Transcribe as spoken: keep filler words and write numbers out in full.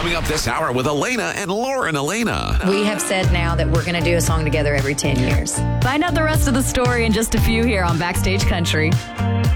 Coming up this hour with Elena and Lauren Elena. We have said now that we're going to do a song together every ten years. Find out the rest of the story in just a few here on Backstage Country.